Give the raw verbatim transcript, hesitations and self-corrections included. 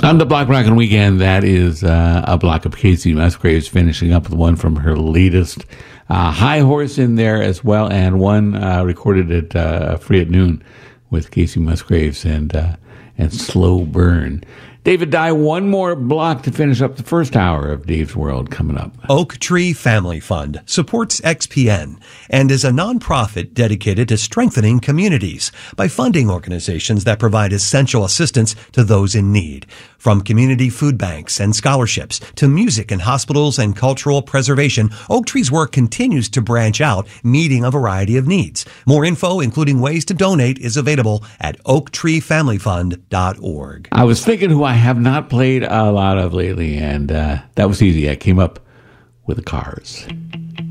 On the Block Rockin' Weekend, that is uh, a block of Casey Musgraves, finishing up with one from her latest uh, High Horse in there as well, and one uh, recorded at uh, Free at Noon with Casey Musgraves and uh, and Slow Burn. David Dye, one more block to finish up the first hour of Dave's World coming up. Oak Tree Family Fund supports X P N and is a nonprofit dedicated to strengthening communities by funding organizations that provide essential assistance to those in need. From community food banks and scholarships to music in hospitals and cultural preservation, Oak Tree's work continues to branch out, meeting a variety of needs. More info, including ways to donate, is available at oak tree family fund dot org. I was thinking who I have not played a lot of lately, and uh, that was easy. I came up with the Cars.